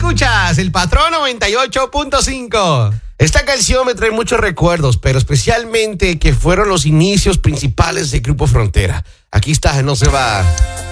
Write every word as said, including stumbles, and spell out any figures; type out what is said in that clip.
Escuchas el Patrón noventa y ocho punto cinco. Esta canción me trae muchos recuerdos, pero especialmente que fueron los inicios principales de Grupo Frontera. Aquí está, no se va.